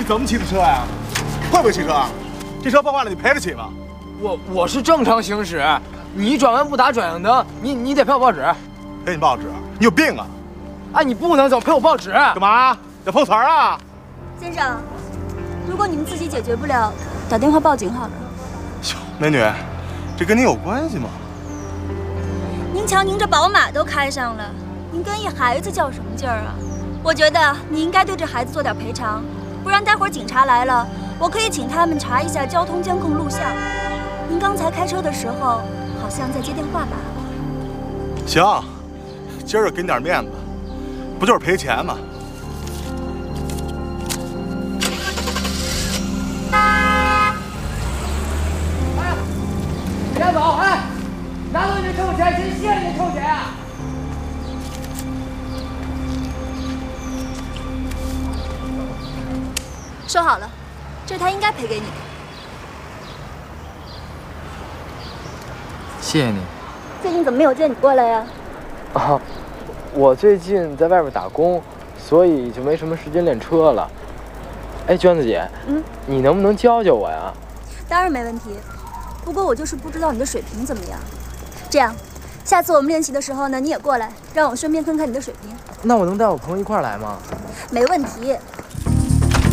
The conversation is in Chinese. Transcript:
你怎么骑的车呀？会不会骑车？这车碰坏了你赔得起吗？ 我是正常行驶，你转弯不打转向灯，你得赔我报纸。 赔你报纸？你有病啊！ 哎，你不能走，赔我报纸。 干嘛？要碰瓷儿啊？ 先生，如果你们自己解决不了，打电话报警好了。 哟，美女，这跟您有关系吗？ 您瞧，您这宝马都开上了，您跟一孩子较什么劲儿啊？我觉得你应该对这孩子做点赔偿，不然待会儿警察来了，我可以请他们查一下交通监控录像。您刚才开车的时候好像在接电话吧？ 行，今儿个给你点面子，不就是赔钱吗？ 哎，别走！哎，拿走你的臭钱，真谢谢你的臭钱啊！ 收好了，这是他应该赔给你的。 谢谢你。 最近怎么没有见你过来呀？ 啊，我最近在外边打工，所以就没什么时间练车了。哎，娟子姐，你能不能教教我呀？ 当然没问题，不过我就是不知道你的水平怎么样。这样，下次我们练习的时候呢，你也过来，让我顺便看看你的水平。 那我能带我朋友一块儿来吗？ 没问题，